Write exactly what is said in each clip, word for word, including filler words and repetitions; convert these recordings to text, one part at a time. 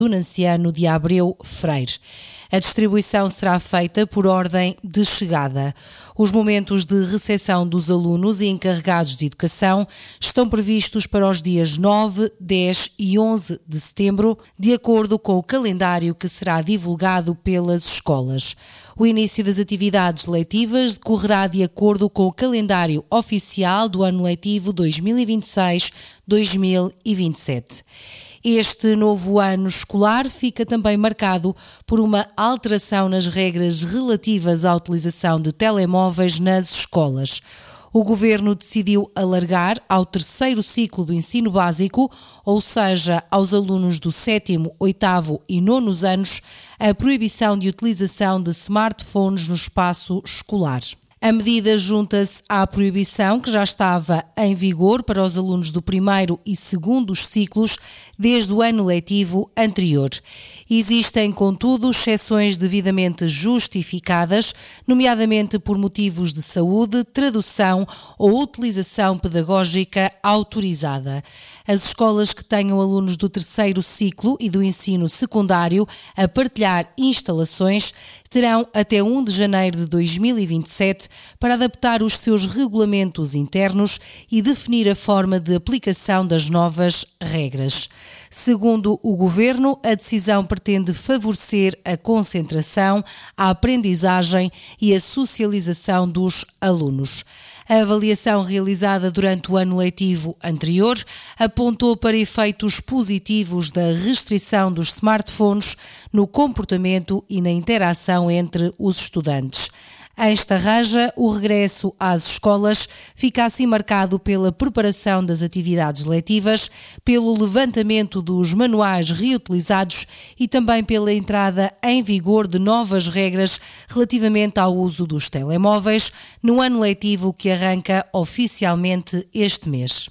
do Nanciano de Abreu Freire. A distribuição será feita por ordem de chegada. Os momentos de recepção dos alunos e encarregados de educação estão previstos para os dias nove, dez e onze de setembro, de acordo com o calendário que será divulgado pelas escolas. O início das atividades letivas decorrerá de acordo com o calendário oficial do ano letivo dois mil e vinte e seis a dois mil e vinte e sete. Este novo ano escolar fica também marcado por uma alteração nas regras relativas à utilização de telemóveis nas escolas. O Governo decidiu alargar ao terceiro ciclo do ensino básico, ou seja, aos alunos do sétimo, oitavo e nonos anos, a proibição de utilização de smartphones no espaço escolar. A medida junta-se à proibição que já estava em vigor para os alunos do primeiro e segundo ciclos desde o ano letivo anterior. Existem, contudo, exceções devidamente justificadas, nomeadamente por motivos de saúde, tradução ou utilização pedagógica autorizada. As escolas que tenham alunos do terceiro ciclo e do ensino secundário a partilhar instalações terão até primeiro de janeiro de dois mil e vinte e sete para adaptar os seus regulamentos internos e definir a forma de aplicação das novas regras. Segundo o Governo, a decisão pretende favorecer a concentração, a aprendizagem e a socialização dos alunos. A avaliação realizada durante o ano letivo anterior apontou para efeitos positivos da restrição dos smartphones no comportamento e na interação entre os estudantes. Em Estarraja, o regresso às escolas fica assim marcado pela preparação das atividades letivas, pelo levantamento dos manuais reutilizados e também pela entrada em vigor de novas regras relativamente ao uso dos telemóveis no ano letivo que arranca oficialmente este mês.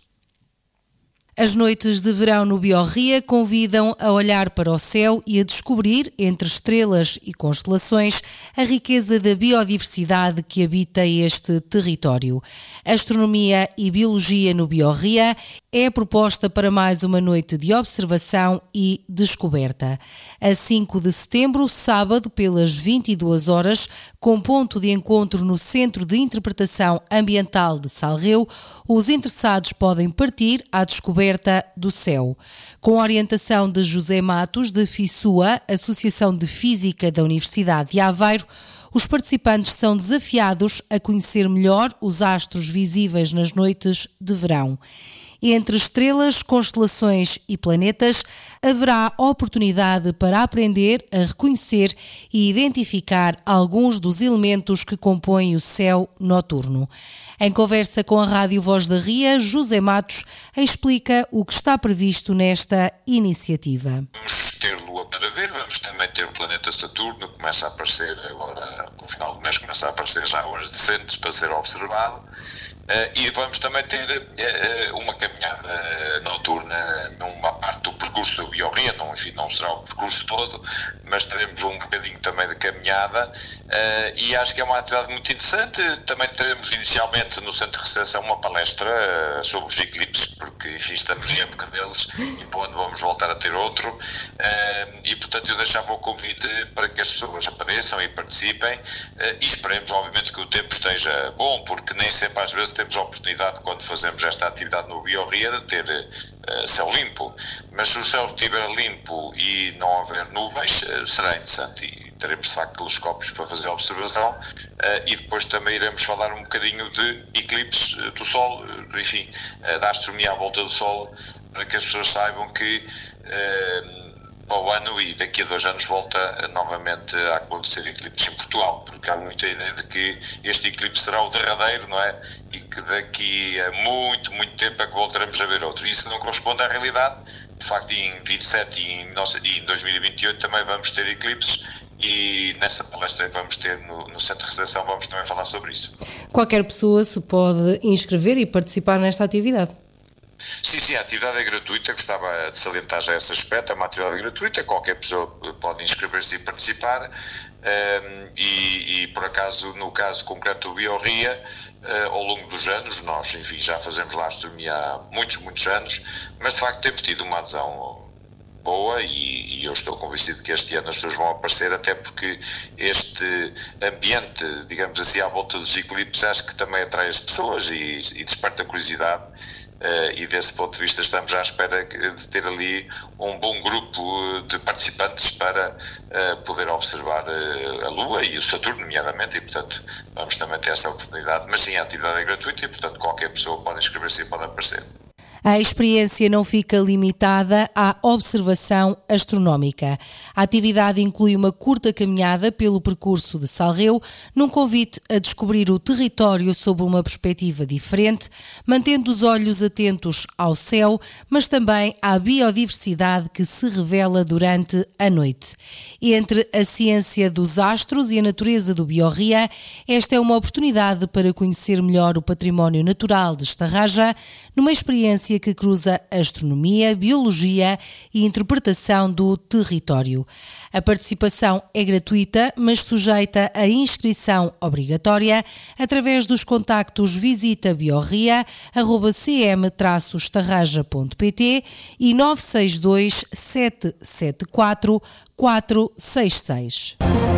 As noites de verão no Biorria convidam a olhar para o céu e a descobrir, entre estrelas e constelações, a riqueza da biodiversidade que habita este território. Astronomia e Biologia no Biorria é a proposta para mais uma noite de observação e descoberta. A cinco de setembro, sábado, pelas vinte e duas horas, com ponto de encontro no Centro de Interpretação Ambiental de Salreu, os interessados podem partir à descoberta do céu. Com a orientação de José Matos, de FISUA, Associação de Física da Universidade de Aveiro, os participantes são desafiados a conhecer melhor os astros visíveis nas noites de verão. Entre estrelas, constelações e planetas, haverá oportunidade para aprender a reconhecer e identificar alguns dos elementos que compõem o céu noturno. Em conversa com a Rádio Voz da Ria, José Matos explica o que está previsto nesta iniciativa. Vamos ter Lua para ver, vamos também ter o planeta Saturno, que começa a aparecer agora, no final do mês, começa a aparecer já horas decentes para ser observado. Uh, e vamos também ter uh, uma caminhada noturna numa parte do percurso do Biorria, não, enfim, não será o percurso todo, mas teremos um bocadinho também de caminhada uh, e acho que é uma atividade muito interessante. Também teremos inicialmente no Centro de Recepção uma palestra uh, sobre os eclipses, porque enfim, estamos em época deles e para onde vamos voltar a ter outro uh, e portanto eu deixava o convite para que as pessoas apareçam e participem uh, e esperemos obviamente que o tempo esteja bom, porque nem sempre às vezes temos a oportunidade, quando fazemos esta atividade no Biorria, de ter uh, céu limpo. Mas se o céu estiver limpo e não houver nuvens, uh, será interessante. E teremos, de facto, telescópios para fazer a observação. Uh, e depois também iremos falar um bocadinho de eclipses uh, do Sol, uh, enfim, uh, da astronomia à volta do Sol, para que as pessoas saibam que uh, para o ano e daqui a dois anos volta novamente a acontecer eclipse em Portugal, porque há muita ideia de que este eclipse será o derradeiro, não é? E que daqui a muito, muito tempo é que voltaremos a ver outro. Isso não corresponde à realidade. De facto, em vinte e sete e em dois mil e vinte e oito também vamos ter eclipses e nessa palestra que vamos ter no, no Centro de Recepção vamos também falar sobre isso. Qualquer pessoa se pode inscrever e participar nesta atividade. Sim, sim, a atividade é gratuita, gostava de salientar já esse aspecto, é uma atividade gratuita, qualquer pessoa pode inscrever-se e participar, um, e, e por acaso, no caso concreto do Biorria, uh, ao longo dos anos, nós, enfim, já fazemos lá astronomia há muitos, muitos anos, mas de facto temos tido uma adesão boa e, e eu estou convencido que este ano as pessoas vão aparecer, até porque este ambiente, digamos assim, à volta dos eclipses, acho que também atrai as pessoas e, e desperta curiosidade. Uh, e desse ponto de vista estamos à espera de ter ali um bom grupo de participantes para uh, poder observar uh, a Lua e o Saturno, nomeadamente, e portanto vamos também ter essa oportunidade. Mas sim, a atividade é gratuita e portanto qualquer pessoa pode inscrever-se e pode aparecer. A experiência não fica limitada à observação astronómica. A atividade inclui uma curta caminhada pelo percurso de Salreu, num convite a descobrir o território sob uma perspectiva diferente, mantendo os olhos atentos ao céu, mas também à biodiversidade que se revela durante a noite. Entre a ciência dos astros e a natureza do Biorria, esta é uma oportunidade para conhecer melhor o património natural de Estarraja, numa experiência que cruza astronomia, biologia e interpretação do território. A participação é gratuita, mas sujeita a inscrição obrigatória através dos contactos visita biorria arroba c m traço estarraja ponto p t e nove seis dois sete sete quatro quatro seis seis.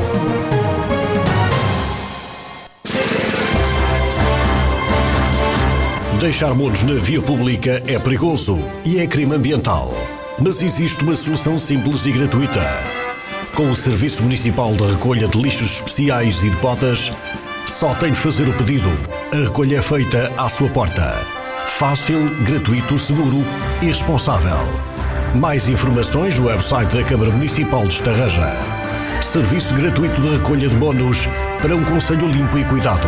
Deixar monos na via pública é perigoso e é crime ambiental. Mas existe uma solução simples e gratuita. Com o Serviço Municipal de Recolha de Lixos Especiais e de Botas, só tem de fazer o pedido. A recolha é feita à sua porta. Fácil, gratuito, seguro e responsável. Mais informações no website da Câmara Municipal de Estarraja. Serviço gratuito de recolha de monos para um concelho limpo e cuidado.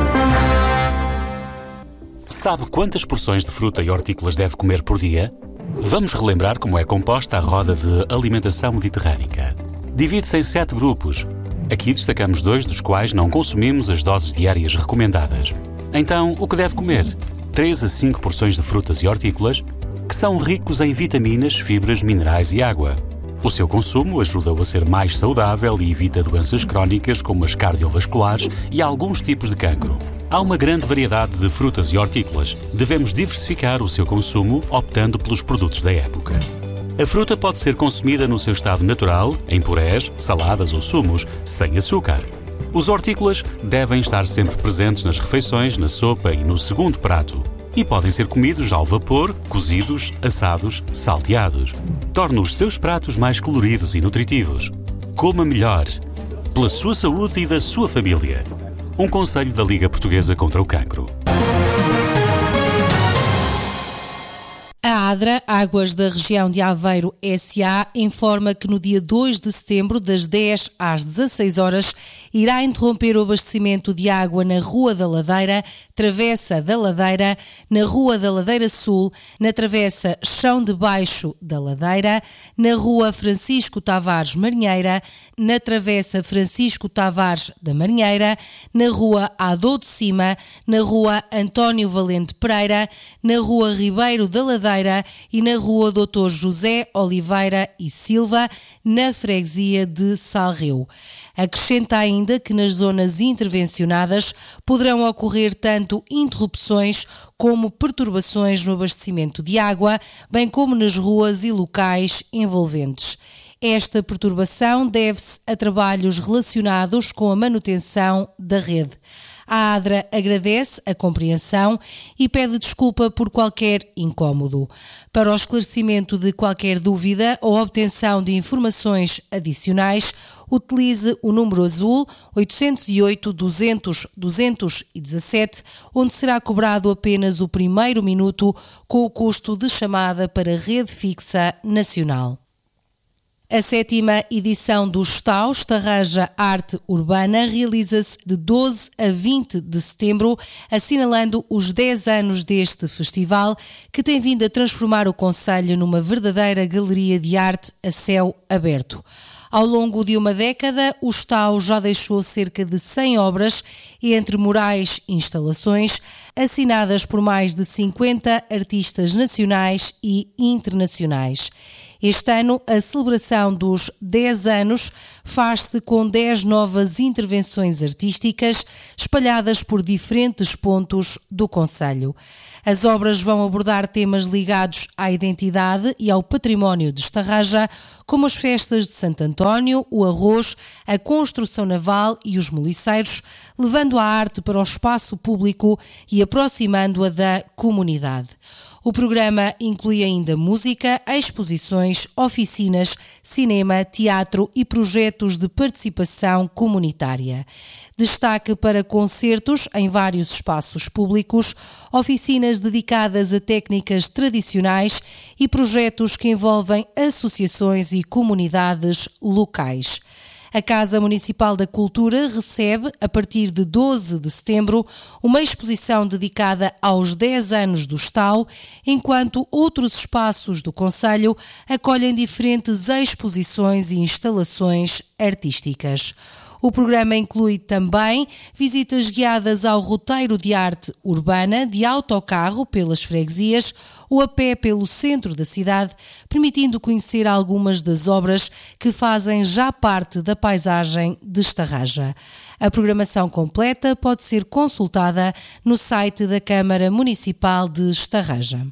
Sabe quantas porções de fruta e hortícolas deve comer por dia? Vamos relembrar como é composta a roda de alimentação mediterrânica. Divide-se em sete grupos. Aqui destacamos dois dos quais não consumimos as doses diárias recomendadas. Então, o que deve comer? três a cinco porções de frutas e hortícolas, que são ricos em vitaminas, fibras, minerais e água. O seu consumo ajuda-o a ser mais saudável e evita doenças crónicas como as cardiovasculares e alguns tipos de cancro. Há uma grande variedade de frutas e hortícolas. Devemos diversificar o seu consumo optando pelos produtos da época. A fruta pode ser consumida no seu estado natural, em purés, saladas ou sumos, sem açúcar. Os hortícolas devem estar sempre presentes nas refeições, na sopa e no segundo prato. E podem ser comidos ao vapor, cozidos, assados, salteados. Torne os seus pratos mais coloridos e nutritivos. Coma melhor, pela sua saúde e da sua família. Um conselho da Liga Portuguesa contra o Cancro. A ADRA, Águas da Região de Aveiro S A, informa que no dia dois de setembro, das dez às dezasseis horas, irá interromper o abastecimento de água na Rua da Ladeira, Travessa da Ladeira, na Rua da Ladeira Sul, na Travessa Chão de Baixo da Ladeira, na Rua Francisco Tavares Marinheira, na Travessa Francisco Tavares da Marinheira, na Rua Adô de Cima, na Rua António Valente Pereira, na Rua Ribeiro da Ladeira e na Rua doutor José Oliveira e Silva, na freguesia de Salreu. Acrescenta ainda que nas zonas intervencionadas poderão ocorrer tanto interrupções como perturbações no abastecimento de água, bem como nas ruas e locais envolventes. Esta perturbação deve-se a trabalhos relacionados com a manutenção da rede. A ADRA agradece a compreensão e pede desculpa por qualquer incómodo. Para o esclarecimento de qualquer dúvida ou obtenção de informações adicionais, utilize o número azul oito zero oito, duzentos, duzentos e dezassete, onde será cobrado apenas o primeiro minuto com o custo de chamada para rede fixa nacional. A sétima edição do Estau, Estarraja Arte Urbana, realiza-se de doze a vinte de setembro, assinalando os dez anos deste festival, que tem vindo a transformar o concelho numa verdadeira galeria de arte a céu aberto. Ao longo de uma década, o Estau já deixou cerca de cem obras, entre murais e instalações, assinadas por mais de cinquenta artistas nacionais e internacionais. Este ano, a celebração dos dez anos faz-se com dez novas intervenções artísticas espalhadas por diferentes pontos do concelho. As obras vão abordar temas ligados à identidade e ao património de Estarraja, como as festas de Santo António, o arroz, a construção naval e os moliceiros, levando a arte para o espaço público e aproximando-a da comunidade. O programa inclui ainda música, exposições, oficinas, cinema, teatro e projetos de participação comunitária. Destaque para concertos em vários espaços públicos, oficinas dedicadas a técnicas tradicionais e projetos que envolvem associações e comunidades locais. A Casa Municipal da Cultura recebe, a partir de doze de setembro, uma exposição dedicada aos dez anos do Estau, enquanto outros espaços do concelho acolhem diferentes exposições e instalações artísticas. O programa inclui também visitas guiadas ao roteiro de arte urbana de autocarro pelas freguesias ou a pé pelo centro da cidade, permitindo conhecer algumas das obras que fazem já parte da paisagem de Estarraja. A programação completa pode ser consultada no site da Câmara Municipal de Estarraja.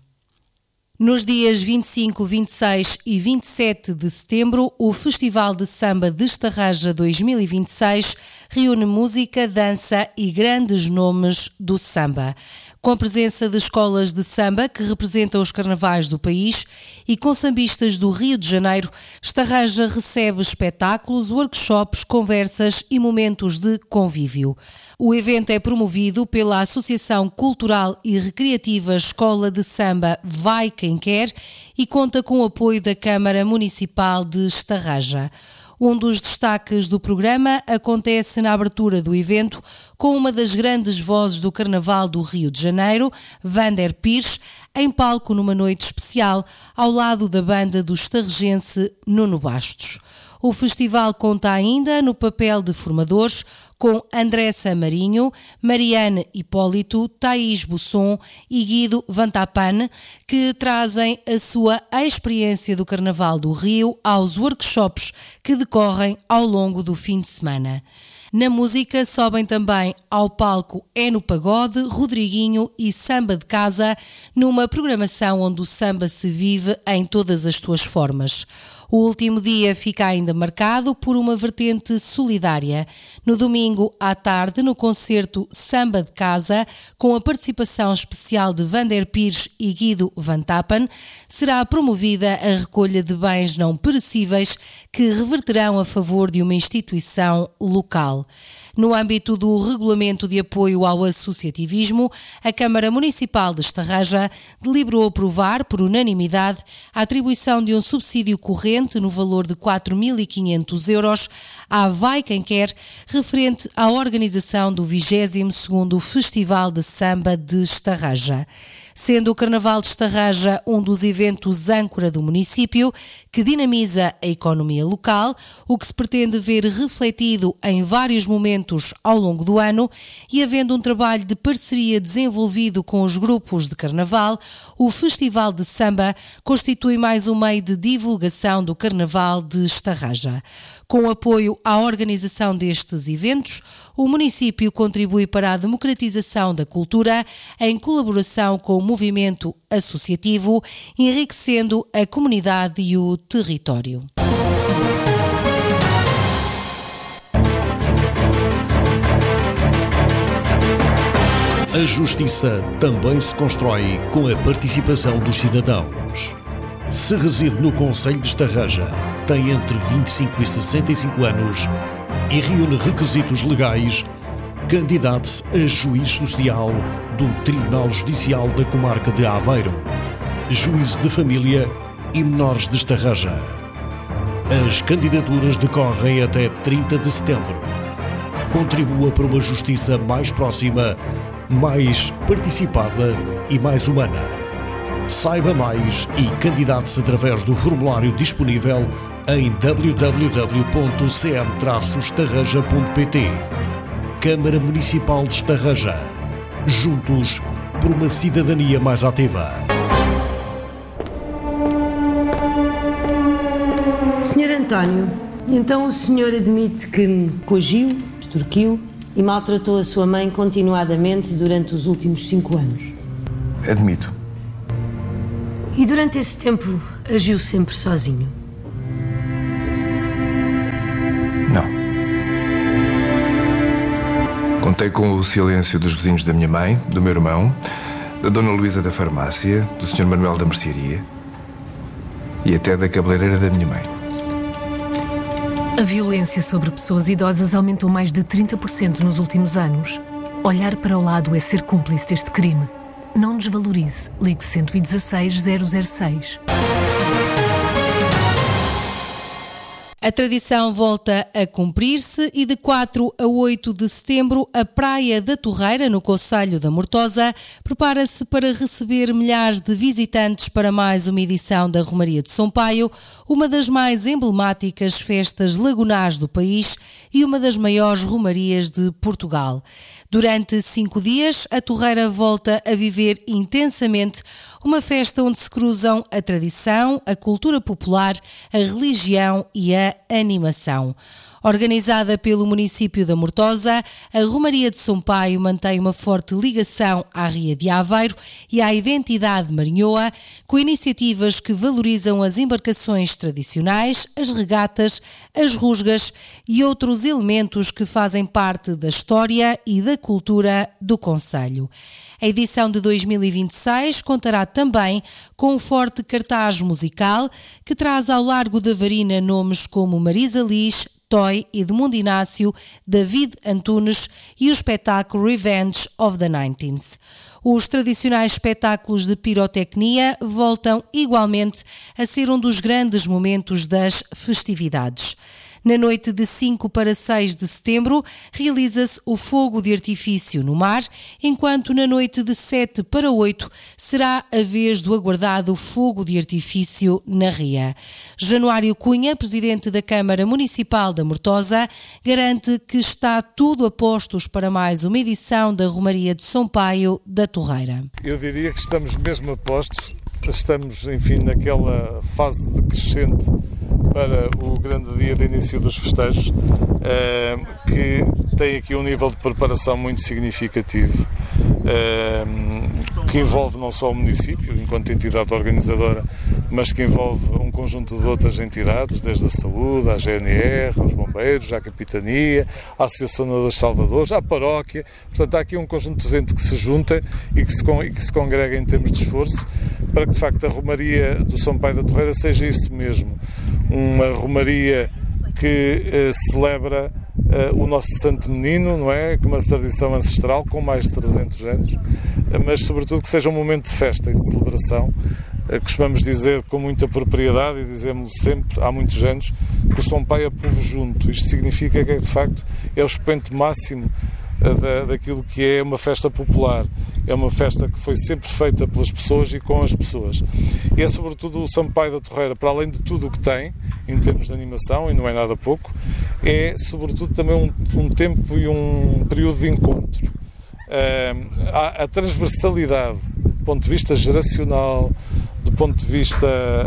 Nos dias vinte e cinco, vinte e seis e vinte e sete de setembro, o Festival de Samba de Estarraja dois mil e vinte e seis reúne música, dança e grandes nomes do samba. Com a presença de escolas de samba que representam os carnavais do país e com sambistas do Rio de Janeiro, Estarraja recebe espetáculos, workshops, conversas e momentos de convívio. O evento é promovido pela Associação Cultural e Recreativa Escola de Samba Vai Quem Quer e conta com o apoio da Câmara Municipal de Estarraja. Um dos destaques do programa acontece na abertura do evento com uma das grandes vozes do Carnaval do Rio de Janeiro, Vander Pires, em palco numa noite especial ao lado da banda do estarrejense Nuno Bastos. O festival conta ainda no papel de formadores com Andressa Marinho, Mariane Hipólito, Thaís Busson e Guido Vantapan, que trazem a sua experiência do Carnaval do Rio aos workshops que decorrem ao longo do fim de semana. Na música sobem também ao palco É no Pagode, Rodriguinho e Samba de Casa, numa programação onde o samba se vive em todas as suas formas. O último dia fica ainda marcado por uma vertente solidária. No domingo à tarde, no concerto Samba de Casa, com a participação especial de Vander Pires e Guido Vantapan, será promovida a recolha de bens não perecíveis que reverterão a favor de uma instituição local. No âmbito do Regulamento de Apoio ao Associativismo, a Câmara Municipal de Estarraja deliberou aprovar, por unanimidade, a atribuição de um subsídio corrente no valor de quatro mil e quinhentos euros à Vai Quem Quer, referente à organização do vigésimo segundo Festival de Samba de Estarraja. Sendo o Carnaval de Estarraja um dos eventos âncora do município, que dinamiza a economia local, o que se pretende ver refletido em vários momentos ao longo do ano, e havendo um trabalho de parceria desenvolvido com os grupos de Carnaval, o Festival de Samba constitui mais um meio de divulgação do Carnaval de Estarraja. Com o apoio à organização destes eventos, o município contribui para a democratização da cultura em colaboração com o movimento associativo, enriquecendo a comunidade e o território. A justiça também se constrói com a participação dos cidadãos. Se reside no concelho de Estarraja, tem entre vinte e cinco e sessenta e cinco anos e reúne requisitos legais, candidate-se a juiz social do Tribunal Judicial da Comarca de Aveiro, juízo de família e menores de Estarraja. As candidaturas decorrem até trinta de setembro. Contribua para uma justiça mais próxima, mais participada e mais humana. Saiba mais e candidate-se através do formulário disponível em w w w ponto c m traço estarraja ponto p t. Câmara Municipal de Estarraja. Juntos por uma cidadania mais ativa. senhor António, então o senhor admite que me coagiu, extorquiu e maltratou a sua mãe continuadamente durante os últimos cinco anos? Admito. E durante esse tempo agiu sempre sozinho? Contei com o silêncio dos vizinhos da minha mãe, do meu irmão, da Dona Luísa da farmácia, do senhor Manuel da mercearia e até da cabeleireira da minha mãe. A violência sobre pessoas idosas aumentou mais de trinta por cento nos últimos anos. Olhar para o lado é ser cúmplice deste crime. Não desvalorize. Ligue cento e dezasseis, zero zero seis. A tradição volta a cumprir-se e de quatro a oito de setembro a Praia da Torreira, no concelho da Mortosa, prepara-se para receber milhares de visitantes para mais uma edição da Romaria de São Paio, uma das mais emblemáticas festas lagunares do país e uma das maiores romarias de Portugal. Durante cinco dias, a Torreira volta a viver intensamente uma festa onde se cruzam a tradição, a cultura popular, a religião e a animação. Organizada pelo município da Mortosa, a Romaria de São Paio mantém uma forte ligação à Ria de Aveiro e à identidade marinhoa, com iniciativas que valorizam as embarcações tradicionais, as regatas, as rusgas e outros elementos que fazem parte da história e da cultura do concelho. A edição de dois mil e vinte e seis contará também com um forte cartaz musical que traz ao largo da Varina nomes como Marisa Liz, Toy, Edmundo Inácio, David Antunes e o espetáculo Revenge of the Nineteens. Os tradicionais espetáculos de pirotecnia voltam igualmente a ser um dos grandes momentos das festividades. Na noite de cinco para seis de setembro, realiza-se o fogo de artifício no mar, enquanto na noite de sete para oito será a vez do aguardado fogo de artifício na Ria. Januário Cunha, presidente da Câmara Municipal da Mortosa, garante que está tudo a postos para mais uma edição da Romaria de São Paio da Torreira. Eu diria que estamos mesmo a postos, estamos, enfim, naquela fase decrescente para o grande dia de início dos festejos, que tem aqui um nível de preparação muito significativo, que envolve não só o município, enquanto entidade organizadora, mas que envolve um conjunto de outras entidades, desde a saúde, a G N R, aos bombeiros, à capitania, à Associação dos Salvadores, à paróquia. Portanto, há aqui um conjunto de gente que se junta e que se, e que se congrega em termos de esforço para que, de facto, a Romaria do São Paio da Torreira seja isso mesmo. Uma romaria que eh, celebra eh, o nosso Santo Menino, não é? Com uma tradição ancestral, com mais de trezentos anos, eh, mas sobretudo que seja um momento de festa e de celebração. Eh, costumamos dizer com muita propriedade, e dizemos sempre há muitos anos, que o São Paio é povo junto. Isto significa que, de facto, é o expoente máximo Da, daquilo que é uma festa popular. É uma festa que foi sempre feita pelas pessoas e com as pessoas. E é sobretudo o São Paio da Torreira, para além de tudo o que tem, em termos de animação, e não é nada pouco, é sobretudo também um, um tempo e um período de encontro. Uh, a, a transversalidade, do ponto de vista geracional, do ponto de vista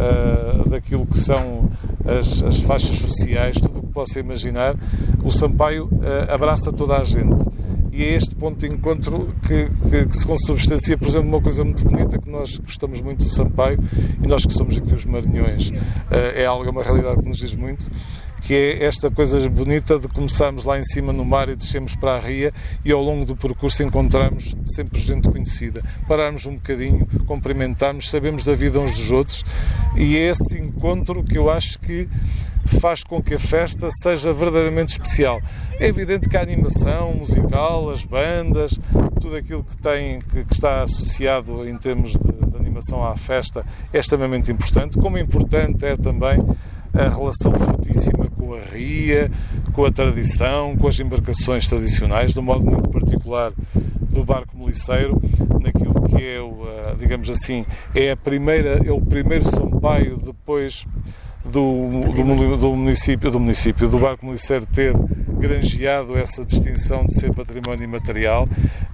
uh, daquilo que são as, as faixas sociais, tudo o que possa imaginar, o Sampaio uh, abraça toda a gente. E é este ponto de encontro que, que, que se consubstancia, por exemplo, uma coisa muito bonita, que nós gostamos muito do Sampaio, e nós que somos aqui os marinhões, uh, é algo, uma realidade que nos diz muito, que é esta coisa bonita de começarmos lá em cima no mar e descermos para a ria e ao longo do percurso encontrarmos sempre gente conhecida, pararmos um bocadinho, cumprimentarmos, sabemos da vida uns dos outros, e é esse encontro que eu acho que faz com que a festa seja verdadeiramente especial. É evidente que a animação musical, as bandas, tudo aquilo que, tem, que, que está associado em termos de, de animação à festa é extremamente importante, como importante é também a relação fortíssima com a ria, com a tradição, com as embarcações tradicionais, de um modo muito particular do barco moliceiro, naquilo que é, o, digamos assim, é, a primeira, é o primeiro Sampaio depois do, do, do, município, do município, do barco moliceiro ter granjeado essa distinção de ser património imaterial,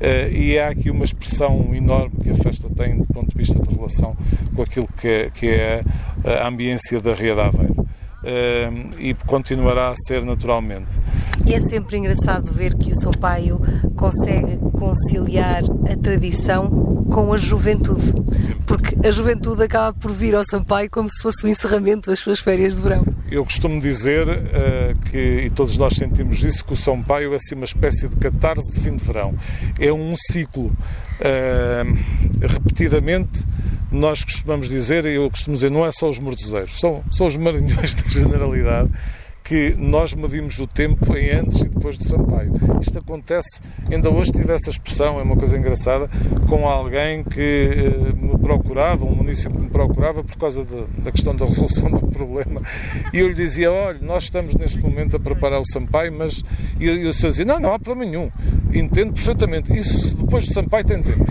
e há aqui uma expressão enorme que a festa tem do ponto de vista de relação com aquilo que é, que é a ambiência da Ria de Aveiro. Uh, e continuará a ser naturalmente. E é sempre engraçado ver que o Sampaio consegue conciliar a tradição com a juventude, porque a juventude acaba por vir ao Sampaio como se fosse o encerramento das suas férias de verão. Eu costumo dizer uh, que, e todos nós sentimos isso, que o São Paio é assim uma espécie de catarse de fim de verão. É um ciclo. Uh, repetidamente, nós costumamos dizer, e eu costumo dizer, não é só os mortoseiros, são, são os maranhões da generalidade, que nós medimos o tempo em antes e depois do Sampaio. Isto acontece, ainda hoje tive essa expressão, é uma coisa engraçada, com alguém que eh, me procurava, um município que me procurava por causa de, da questão da resolução do problema, e eu lhe dizia, olha, nós estamos neste momento a preparar o Sampaio, mas... E eu, eu dizia, não, não há problema nenhum, entendo perfeitamente, isso depois do Sampaio tem tempo.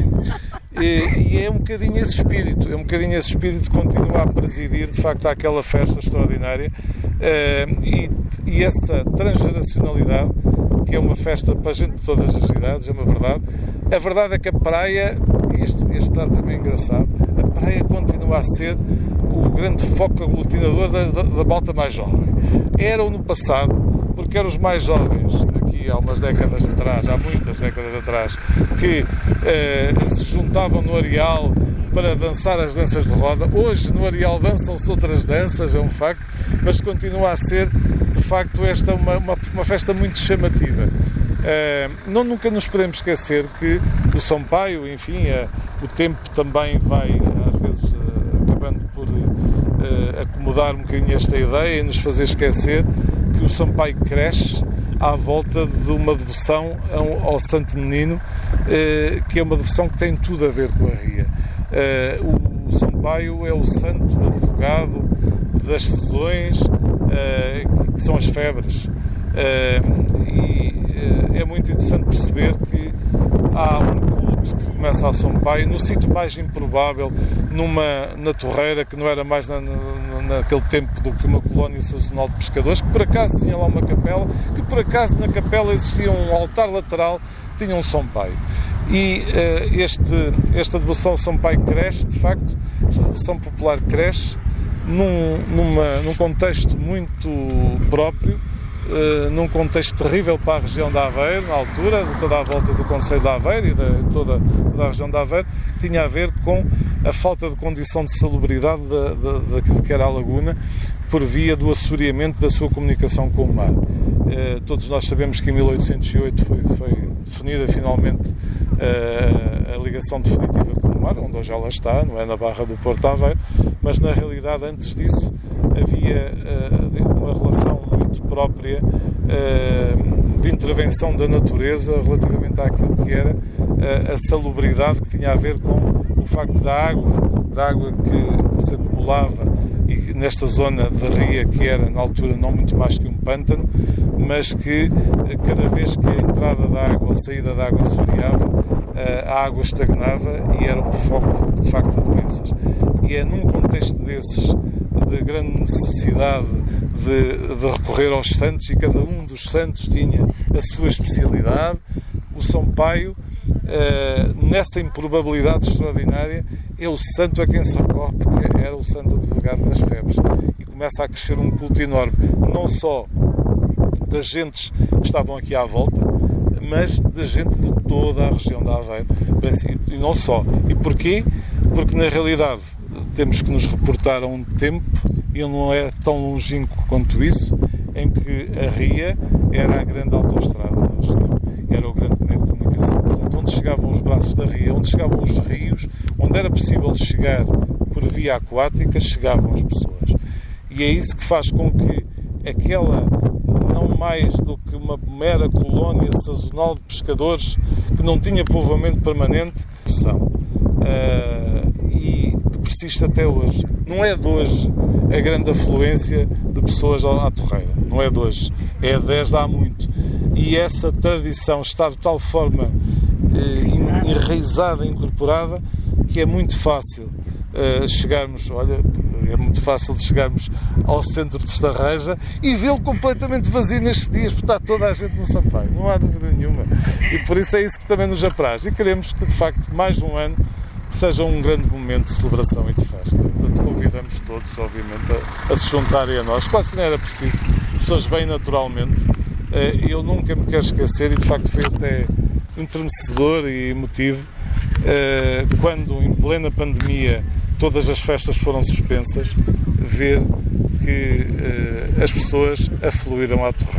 E, e é um bocadinho esse espírito, é um bocadinho esse espírito que continua a presidir, de facto, àquela festa extraordinária, uh, e, e essa transgeracionalidade, que é uma festa para a gente de todas as idades, é uma verdade. A verdade é que a praia, este, este dado também é engraçado, a praia continua a ser o grande foco aglutinador da, da, da malta mais jovem. Eram no passado, porque eram os mais jovens, aqui há umas décadas atrás, há muitas décadas atrás, que eh, se juntavam no areal para dançar as danças de roda. Hoje no areal dançam-se outras danças, é um facto, mas continua a ser, de facto, esta uma, uma, uma festa muito chamativa. Uh, não nunca nos podemos esquecer que o São Paio, enfim, uh, o tempo também vai, às vezes, uh, acabando por uh, acomodar um bocadinho esta ideia e nos fazer esquecer que o São Paio cresce à volta de uma devoção ao, ao Santo Menino, uh, que é uma devoção que tem tudo a ver com a Ria. Uh, o São Paio é o santo advogado das sessões, uh, que são as febres. Uh, e uh, é muito interessante perceber que há um culto que começa a São Paio no sítio mais improvável, numa, na Torreira, que não era mais na, na, naquele tempo do que uma colónia sazonal de pescadores, que por acaso tinha lá uma capela, que por acaso na capela existia um altar lateral que tinha um São Paio. E uh, este, esta devoção ao São Paio cresce, de facto, esta devoção popular cresce num, numa, num contexto muito próprio, Uh, num contexto terrível para a região de Aveiro, na altura, de toda a volta do Concelho de Aveiro e de toda, toda a região de Aveiro, tinha a ver com a falta de condição de salubridade daquilo que era a laguna, por via do assoreamento da sua comunicação com o mar. Uh, todos nós sabemos que em mil oitocentos e oito foi, foi definida finalmente uh, a ligação definitiva com o mar, onde hoje ela está, não é na Barra do Porto de Aveiro, mas na realidade antes disso havia uh, uma relação muito própria uh, de intervenção da natureza relativamente àquilo que era uh, a salubridade, que tinha a ver com o facto da água, da água que, que se acumulava e nesta zona da Ria, que era na altura não muito mais que um pântano, mas que uh, cada vez que a entrada da água ou a saída da água assoreava, uh, a água estagnava e era um foco de facto de doenças. E é num contexto desses, de grande necessidade de, de recorrer aos santos, e cada um dos santos tinha a sua especialidade, o São Paio, uh, nessa improbabilidade extraordinária, é o santo a quem se recorre, porque era o santo advogado das febres. E começa a crescer um culto enorme, não só das gentes que estavam aqui à volta, mas da gente de toda a região de Aveiro. E não só. E porquê? Porque, na realidade, temos que nos reportar a um tempo, e não é tão longínquo quanto isso, em que a Ria era a grande autoestrada da região, era o grande meio de comunicação. Portanto, onde chegavam os braços da Ria, onde chegavam os rios, onde era possível chegar por via aquática, chegavam as pessoas. E é isso que faz com que aquela, não mais do que uma mera colónia sazonal de pescadores que não tinha povoamento permanente, são. Uh, e que persiste até hoje. Não é de hoje a grande afluência de pessoas à Torreira. Não é de hoje. É desde há muito. E essa tradição está de tal forma eh, enraizada, incorporada, que é muito fácil eh, chegarmos, olha, é muito fácil de chegarmos ao centro de Estarreja e vê-lo completamente vazio nestes dias, porque está toda a gente no São Paio. Não há dúvida nenhuma. E por isso é isso que também nos apraz. E queremos que, de facto, mais um ano seja um grande momento de celebração e de festa. Portanto, convidamos todos, obviamente, a, a se juntarem a nós. Quase que não era preciso. As pessoas vêm naturalmente. Eu nunca me quero esquecer, e de facto foi até entrenecedor e emotivo, quando, em plena pandemia, todas as festas foram suspensas, ver que uh, as pessoas afluíram à Torre.